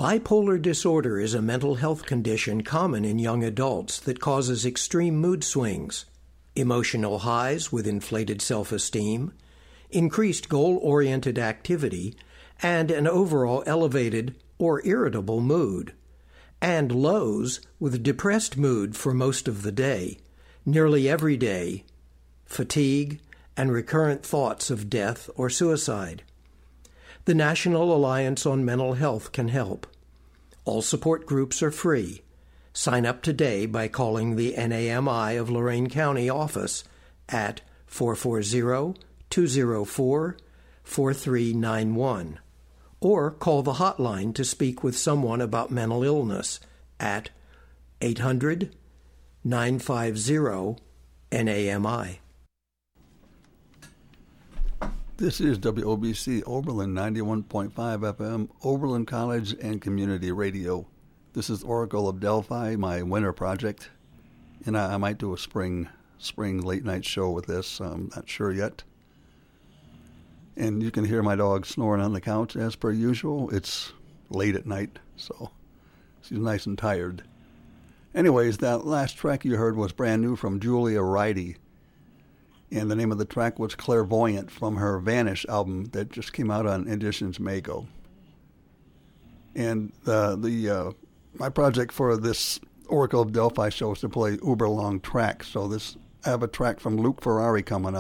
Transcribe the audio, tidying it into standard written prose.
Bipolar disorder is a mental health condition common in young adults that causes extreme mood swings, emotional highs with inflated self-esteem, increased goal-oriented activity, and an overall elevated or irritable mood, and lows with depressed mood for most of the day, nearly every day, fatigue, and recurrent thoughts of death or suicide. The National Alliance on Mental Health can help. All support groups are free. Sign up today by calling the NAMI of Lorain County office at 440-204-4391 or call the hotline to speak with someone about mental illness at 800-950-NAMI. This is WOBC Oberlin 91.5 FM, Oberlin College and Community Radio. This is Oracle of Delphi, my winter project, and I might do a spring late night show with this. I'm not sure yet. And you can hear my dog snoring on the couch as per usual. It's late at night, so she's nice and tired. Anyways, that last track you heard was brand new from Julia Ridey. And the name of the track was Clairvoyant from her Vanish album that just came out on Editions Mago. And my project for this Oracle of Delphi show is to play uber long tracks. So I have a track from Luke Ferrari coming up.